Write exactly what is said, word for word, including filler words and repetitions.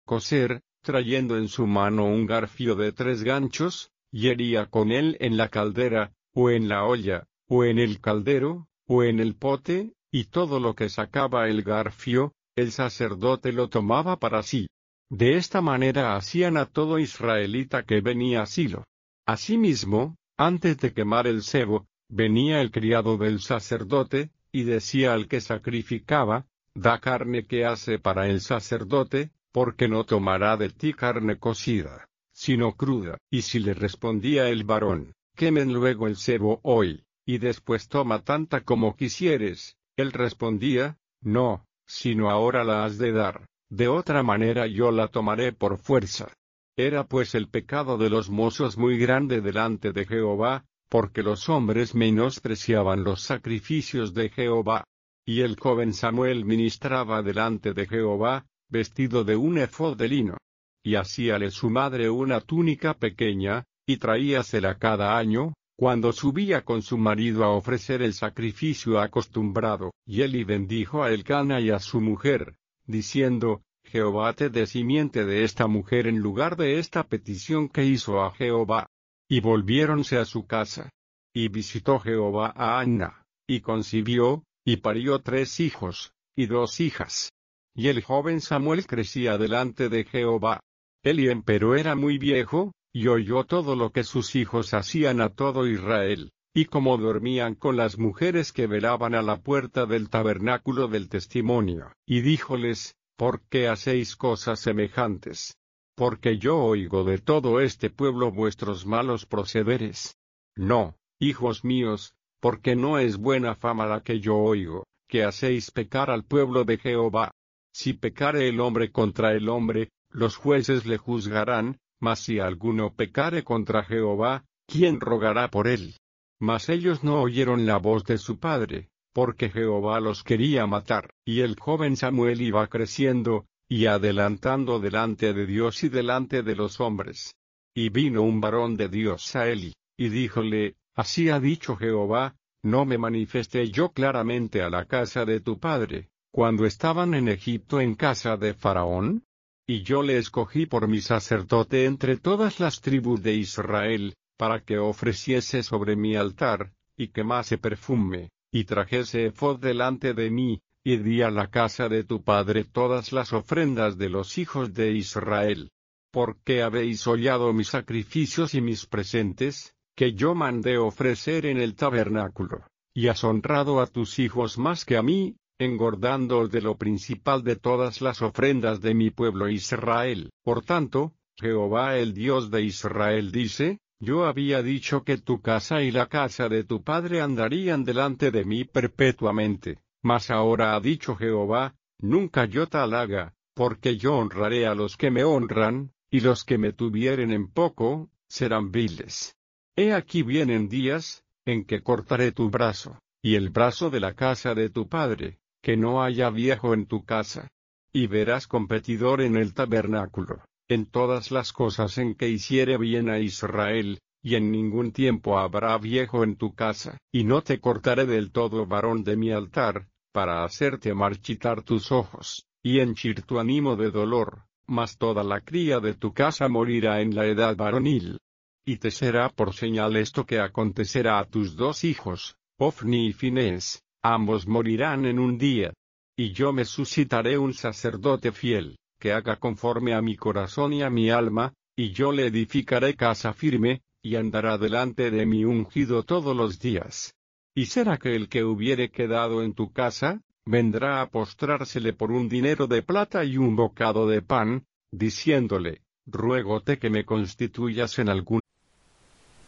cocer, trayendo en su mano un garfio de tres ganchos, y hería con él en la caldera, o en la olla, o en el caldero, o en el pote, y todo lo que sacaba el garfio, el sacerdote lo tomaba para sí. De esta manera hacían a todo israelita que venía a Silo. Asimismo, antes de quemar el sebo, venía el criado del sacerdote, y decía al que sacrificaba, da carne que hace para el sacerdote, porque no tomará de ti carne cocida, sino cruda. Y si le respondía el varón, quemen luego el sebo hoy, y después toma tanta como quisieres, él respondía, no, sino ahora la has de dar, de otra manera yo la tomaré por fuerza. Era pues el pecado de los mozos muy grande delante de Jehová, porque los hombres menospreciaban los sacrificios de Jehová. Y el joven Samuel ministraba delante de Jehová, vestido de un efod de lino. Y hacíale su madre una túnica pequeña, y traíasela cada año, cuando subía con su marido a ofrecer el sacrificio acostumbrado. Y Eli bendijo a Elcana y a su mujer, diciendo, Jehová te dé simiente de esta mujer en lugar de esta petición que hizo a Jehová. Y volviéronse a su casa. Y visitó Jehová a Anna, y concibió, y parió tres hijos, y dos hijas. Y el joven Samuel crecía delante de Jehová. Eli empero era muy viejo, y oyó todo lo que sus hijos hacían a todo Israel, y cómo dormían con las mujeres que velaban a la puerta del tabernáculo del testimonio. Y díjoles, ¿por qué hacéis cosas semejantes? Porque yo oigo de todo este pueblo vuestros malos procederes. No, hijos míos, porque no es buena fama la que yo oigo, que hacéis pecar al pueblo de Jehová. Si pecare el hombre contra el hombre, los jueces le juzgarán, mas si alguno pecare contra Jehová, ¿quién rogará por él? Mas ellos no oyeron la voz de su padre, porque Jehová los quería matar. Y el joven Samuel iba creciendo, y adelantando delante de Dios y delante de los hombres. Y vino un varón de Dios a Eli, y díjole, así ha dicho Jehová, no me manifesté yo claramente a la casa de tu padre, cuando estaban en Egipto en casa de Faraón. Y yo le escogí por mi sacerdote entre todas las tribus de Israel, para que ofreciese sobre mi altar, y quemase perfume, y trajese efod delante de mí, y di a la casa de tu padre todas las ofrendas de los hijos de Israel. ¿Por qué habéis hollado mis sacrificios y mis presentes, que yo mandé ofrecer en el tabernáculo, y has honrado a tus hijos más que a mí, engordándoos de lo principal de todas las ofrendas de mi pueblo Israel? Por tanto, Jehová el Dios de Israel dice, yo había dicho que tu casa y la casa de tu padre andarían delante de mí perpetuamente, mas ahora ha dicho Jehová, nunca yo tal haga, porque yo honraré a los que me honran, y los que me tuvieren en poco, serán viles. He aquí vienen días, en que cortaré tu brazo, y el brazo de la casa de tu padre, que no haya viejo en tu casa. Y verás competidor en el tabernáculo, en todas las cosas en que hiciere bien a Israel, y en ningún tiempo habrá viejo en tu casa. Y no te cortaré del todo varón de mi altar, para hacerte marchitar tus ojos, y henchir tu ánimo de dolor, mas toda la cría de tu casa morirá en la edad varonil. Y te será por señal esto que acontecerá a tus dos hijos, Ofni y Finés, ambos morirán en un día. Y yo me suscitaré un sacerdote fiel, que haga conforme a mi corazón y a mi alma, y yo le edificaré casa firme, y andará delante de mi ungido todos los días. Y será que el que hubiere quedado en tu casa, vendrá a postrársele por un dinero de plata y un bocado de pan, diciéndole, ruégote que me constituyas en algún